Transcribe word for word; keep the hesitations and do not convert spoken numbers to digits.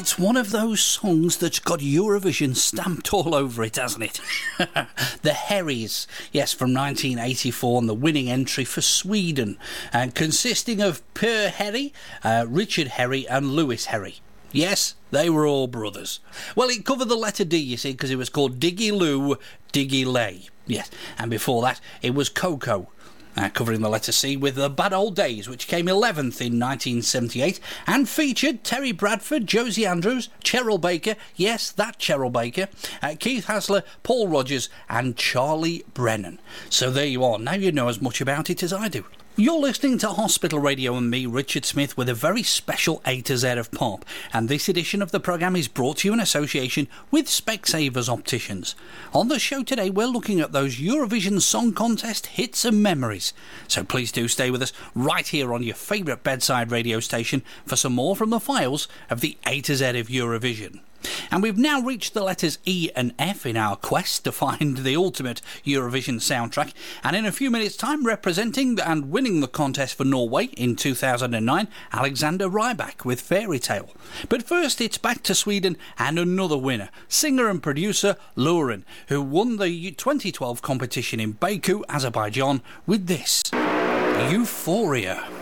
It's one of those songs that's got Eurovision stamped all over it, hasn't it? The Herries, yes, from nineteen eighty-four, and the winning entry for Sweden, and consisting of Per Herry, uh, Richard Herry and Lewis Herry. Yes, they were all brothers. Well, it covered the letter D, you see, because it was called Diggy Loo, Diggy Lay. Yes, and before that, it was Coco. Uh, covering the letter C with The Bad Old Days, which came eleventh in nineteen seventy-eight and featured Terry Bradford, Josie Andrews, Cheryl Baker, yes, that Cheryl Baker, uh, Keith Hasler, Paul Rogers and Charlie Brennan. So there you are, now you know as much about it as I do. You're listening to Hospital Radio and me, Richard Smith, with a very special A to Z of pop, and this edition of the programme is brought to you in association with Specsavers Opticians. On the show today, we're looking at those Eurovision Song Contest hits and memories, so please do stay with us right here on your favourite bedside radio station for some more from the files of the A to Z of Eurovision. And we've now reached the letters E and F in our quest to find the ultimate Eurovision soundtrack, and in a few minutes' time, representing and winning the contest for Norway in two thousand nine, Alexander Rybak with Fairy Tale. But first, it's back to Sweden and another winner, singer and producer Lauren, who won the twenty twelve competition in Baku, Azerbaijan, with this, Euphoria.